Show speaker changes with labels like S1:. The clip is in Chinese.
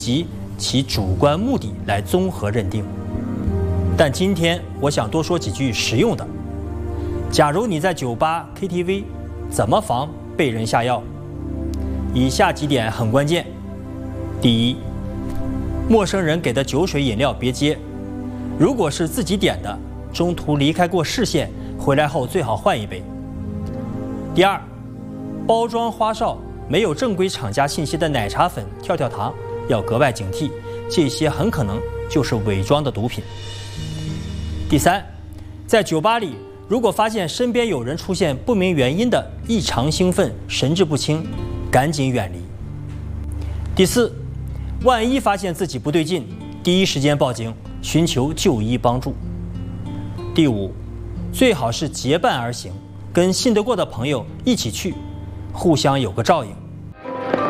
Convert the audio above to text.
S1: 及其主观目的来综合认定。但今天我想多说几句实用的。假如你在酒吧、KTV， 怎么防被人下药？以下几点很关键。第一，陌生人给的酒水饮料别接，如果是自己点的，中途离开过视线，回来后最好换一杯。第二，包装花哨、没有正规厂家信息的奶茶粉、跳跳糖要格外警惕，这些很可能就是伪装的毒品。第三，在酒吧里，如果发现身边有人出现不明原因的异常兴奋、神志不清，赶紧远离。第四，万一发现自己不对劲，第一时间报警，寻求就医帮助。第五，最好是结伴而行，跟信得过的朋友一起去，互相有个照应。